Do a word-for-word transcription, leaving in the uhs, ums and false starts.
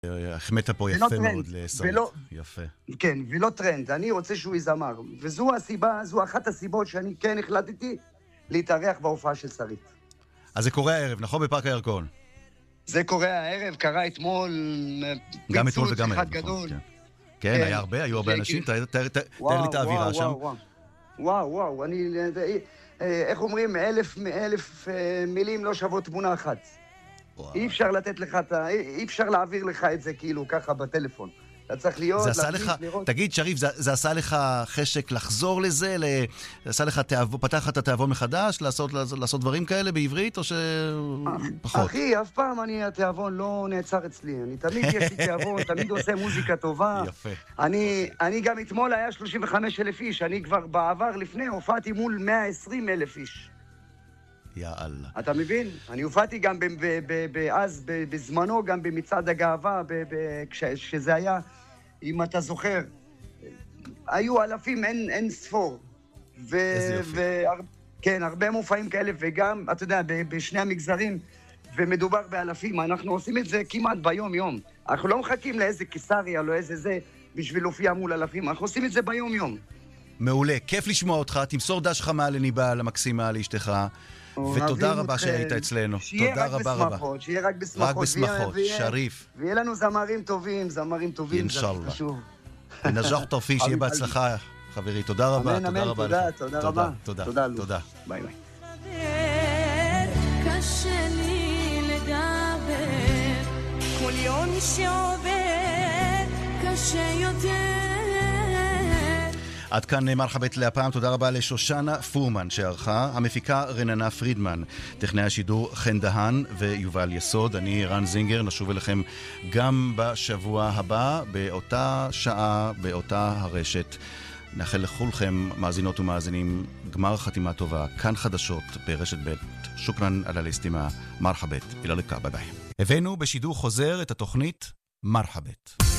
החמאת פה יפה מאוד לשרית. יפה. כן, ולא טרנד. אני רוצה שהוא יזמר. וזו הסיבה, זו אחת הסיבות שאני כן החלטתי להתארח בהופעה של שרית. אז זה קורה הערב, נכון? בפארק הירקון. זה קורה הערב, קרה אתמול גם אתמול וגם אחד הערב, גדול. נכון, כן. כן, היה הרבה, היו הרבה אנשים, תאר לי את האווירה שם. וואו, וואו, אני, איך אומרים, אלף, אלף מילים לא שוות תמונה אחת. אי אפשר לתת לך, אי אפשר להעביר לך את זה כאילו ככה בטלפון. אתה צריך להיות, לראות. תגיד, שריף, זה, זה עשה לך חשק לחזור לזה? זה עשה לך תאבון, פתח את התאבון מחדש, לעשות, לעשות דברים כאלה בעברית, או שפחות? אחי, אף פעם אני, התאבון לא נעצר אצלי. אני תמיד יש לי תאבון, תמיד עושה מוזיקה טובה. יפה. אני, אני גם אתמול היה שלושים וחמישה אלף איש, אני כבר בעבר לפני הופעתי מול מאה ועשרים אלף איש. יאללה. אתה מבין? אני הופעתי גם אז, בזמנו, גם במצעד הגאווה, כשזה היה, אם אתה זוכר, היו אלפים, אין ספור. איזה יופי. כן, הרבה מופעים כאלה, וגם, אתה יודע, בשני המגזרים, ומדובר באלפים, אנחנו עושים את זה כמעט ביום-יום. אנחנו לא מחכים לאיזה קיסריה, לא איזה זה, בשביל להופיע מול אלפים, אנחנו עושים את זה ביום-יום. מעולה, כיף לשמוע אותך, תמסור דש חמה לניבה, למקסימה, לאשתך. ותודה רבה שהיית אצלנו. תודה רבה רבה. שיהיה רק בשמחות. רק בשמחות, שריף. ויהיה לנו זמרים טובים, זמרים טובים, זה חשוב. ונג'ח תרפי, שיהיה בהצלחה, חברי. תודה רבה, תודה רבה לך. תודה רבה. תודה, תודה. ביי ביי. קשה לי לדבר, כל יום שעובר, קשה יותר. עד כאן מרחבת להפעם, תודה רבה לשושנה פורמן שערכה, המפיקה רננה פרידמן, טכנאי השידור חן דהן ויובל יסוד, אני רן זינגר, נשוב אליכם גם בשבוע הבא, באותה שעה, באותה הרשת. נאחל לכולכם, מאזינות ומאזינים, גמר חתימה טובה, כאן חדשות ברשת ב'. שוקרן על הלסטימה, מרחבת, אילה לקה, ביי ביי. הבאנו בשידור חוזר את התוכנית מרחבת.